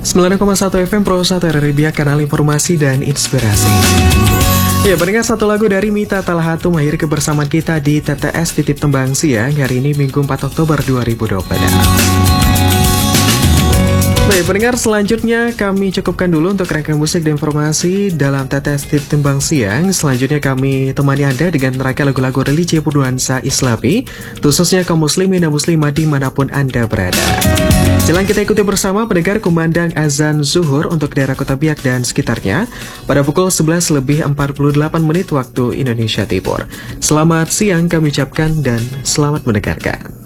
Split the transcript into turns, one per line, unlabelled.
90,1 FM Pro 1 RRI Biak, kanal informasi dan inspirasi. Ya, pendengar, satu lagu dari Mita Talahatu mengakhiri kebersamaan kita di TTS Titip Tembang Siang hari ini Minggu 4 Oktober 2020. Baik, pendengar, selanjutnya kami cukupkan dulu untuk rangkaian musik dan informasi dalam TTS Titip Tembang Siang. Selanjutnya kami temani Anda dengan rangkaian lagu-lagu religi bernuansa Islami, khususnya kaum muslimin dan muslimah dimanapun Anda berada. Silakan kita ikuti bersama pendengar kumandang azan zuhur untuk daerah Kota Biak dan sekitarnya pada pukul 11 lebih 48 menit waktu Indonesia Timur. Selamat siang kami ucapkan dan selamat mendengarkan.